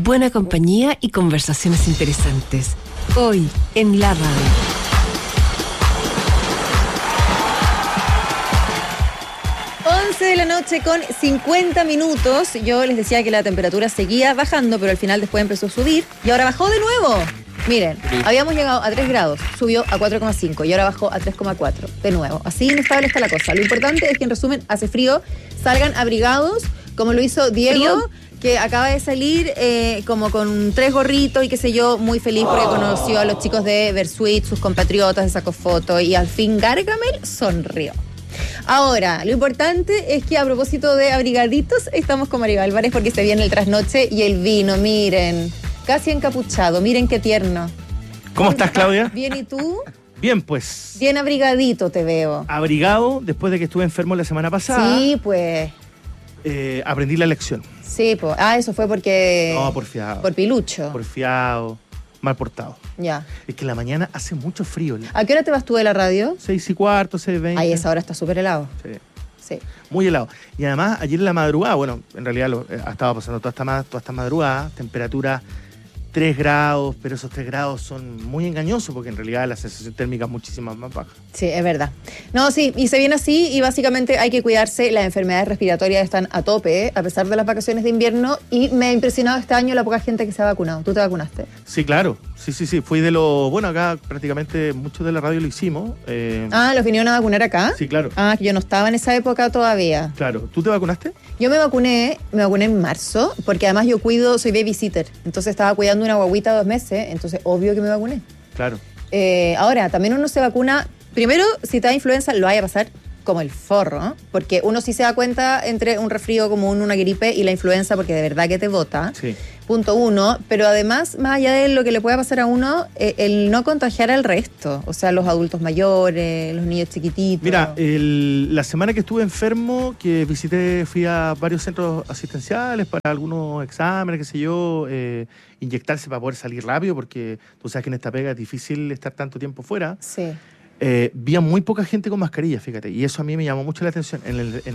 buena compañía y conversaciones interesantes. Hoy en la radio. 11 de la noche con 50 minutos. Yo les decía que la temperatura seguía bajando, pero al final después empezó a subir y ahora bajó de nuevo. Miren, habíamos llegado a 3 grados, subió a 4,5 y ahora bajó a 3,4 de nuevo. Así inestable está la cosa. Lo importante es que, en resumen, hace frío, salgan abrigados, como lo hizo Diego, que acaba de salir como con 3 gorritos y qué sé yo, muy feliz porque conoció a los chicos de Versuit, sus compatriotas, se sacó fotos y al fin Gargamel sonrió. Ahora, lo importante es que, a propósito de abrigaditos, estamos con Mario Álvarez porque se viene el trasnoche y el vino, miren, casi encapuchado, miren qué tierno. ¿Cómo estás, Claudia? Bien, ¿y tú? Bien, pues. Bien abrigadito te veo. Abrigado después de que estuve enfermo la semana pasada. Sí, pues. Aprendí la lección. Sí, pues. Ah, eso fue porque... No, porfiado. Por pilucho. Porfiado, mal portado. Ya. Es que en la mañana hace mucho frío. ¿A qué hora te vas tú de la radio? 6:15, 6:20. Ahí esa hora está súper helado. Sí. Sí. Muy helado. Y además, ayer en la madrugada, bueno, en realidad estaba pasando toda esta madrugada, temperatura 3 grados, pero esos 3 grados son muy engañosos porque en realidad la sensación térmica es muchísimo más baja. Sí, es verdad. No, sí, y se viene así y básicamente hay que cuidarse. Las enfermedades respiratorias están a tope, a pesar de las vacaciones de invierno, y me ha impresionado este año la poca gente que se ha vacunado. ¿Tú te vacunaste? Sí, claro. Sí. Fui de lo... Bueno, acá prácticamente muchos de la radio lo hicimos. ¿Los vinieron a vacunar acá? Sí, claro. Ah, que yo no estaba en esa época todavía. Claro. ¿Tú te vacunaste? Yo me vacuné en marzo, porque además yo soy babysitter, entonces estaba cuidando una guaguita 2 meses, entonces obvio que me vacuné. Claro. Ahora, también uno se vacuna, primero, si te da influenza, lo vaya a pasar como el forro, ¿no? Porque uno sí se da cuenta entre un resfrío común, una gripe y la influenza, porque de verdad que te bota. Sí. Punto 1, pero además, más allá de lo que le pueda pasar a uno, el no contagiar al resto, o sea, los adultos mayores, los niños chiquititos. Mira, la semana que estuve enfermo, que fui a varios centros asistenciales para algunos exámenes, qué sé yo, inyectarse para poder salir rápido, porque tú sabes que en esta pega es difícil estar tanto tiempo fuera. Sí. Vi a muy poca gente con mascarilla, fíjate, y eso a mí me llamó mucho la atención.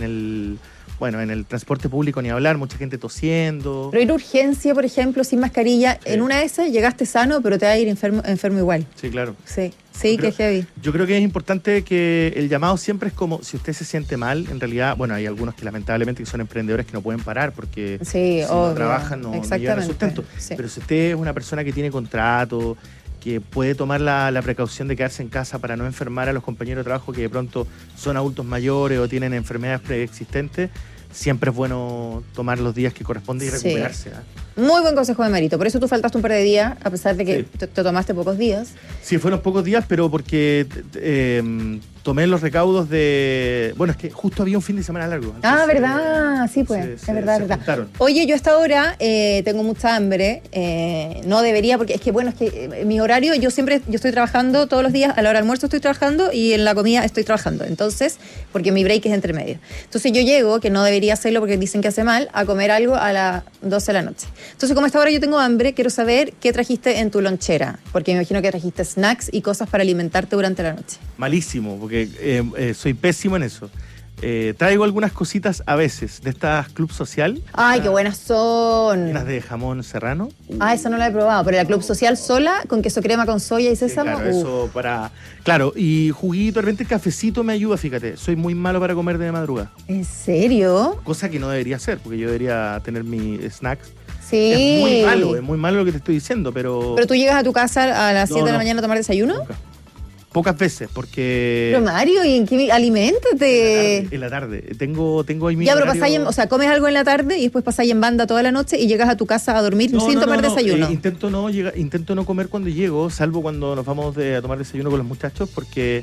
En el transporte público ni hablar, mucha gente tosiendo. Pero ir a urgencia, por ejemplo, sin mascarilla, sí. En una de esas llegaste sano, pero te va a ir enfermo igual. Sí, claro. Sí, que heavy. Yo creo que es importante que el llamado siempre es como, si usted se siente mal, en realidad, bueno, hay algunos que lamentablemente son emprendedores que no pueden parar porque si no trabajan no llevan el sustento. Sí. Pero si usted es una persona que tiene contrato, que puede tomar la precaución de quedarse en casa para no enfermar a los compañeros de trabajo que de pronto son adultos mayores o tienen enfermedades preexistentes, siempre es bueno tomar los días que corresponde y recuperarse. Sí. Muy buen consejo de Marito. Por eso tú faltaste un par de días, a pesar de que te tomaste pocos días. Sí, fueron pocos días, pero porque tomé los recaudos de... Bueno, es que justo había un fin de semana largo. Entonces, ¿verdad? Sí, pues, es verdad. Juntaron. Oye, yo a esta hora tengo mucha hambre. No debería, porque es que, bueno, mi horario, yo estoy trabajando todos los días, a la hora del almuerzo estoy trabajando y en la comida estoy trabajando. Entonces, porque mi break es entre medio. Entonces yo llego, que no debería hacerlo porque dicen que hace mal, a comer algo a las 12 de la noche. Entonces, como a esta hora yo tengo hambre, quiero saber qué trajiste en tu lonchera, porque me imagino que trajiste snacks y cosas para alimentarte durante la noche. Malísimo, porque soy pésimo en eso. Traigo algunas cositas a veces de estas Club Social. ¡Ay, qué buenas son! Unas de jamón serrano. Esa no la he probado, pero la Club Social sola, con queso crema con soya y sésamo. Sí, claro, eso para... Claro, y juguito, de repente el cafecito me ayuda, fíjate. Soy muy malo para comer de madrugada. ¿En serio? Cosa que no debería hacer, porque yo debería tener mis snacks. Sí. Es muy malo lo que te estoy diciendo, pero... ¿Pero tú llegas a tu casa a las 7 de la mañana a tomar desayuno? Nunca. Pocas veces, porque... Pero Mario, ¿y en qué? Aliméntate. En la tarde. Tengo ahí mi ya, pero horario... comes algo en la tarde y después pasáis en banda toda la noche y llegas a tu casa a dormir sin tomar desayuno. Intento no comer cuando llego, salvo cuando nos vamos a tomar desayuno con los muchachos, porque...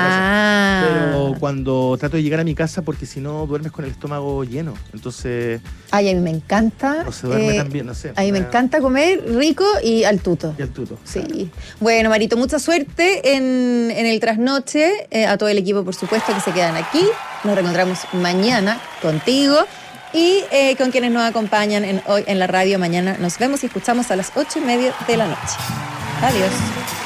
Pero cuando trato de llegar a mi casa, porque si no duermes con el estómago lleno. Entonces... Ay, a mí me encanta... No se duerme tan bien, no sé. A mí me encanta comer rico y al tuto. Sí. Claro. Bueno, Marito, mucha suerte en el trasnoche, a todo el equipo, por supuesto, que se quedan aquí. Nos reencontramos mañana contigo y con quienes nos acompañan hoy en la radio. Mañana nos vemos y escuchamos a las 8:30 de la noche. Adiós.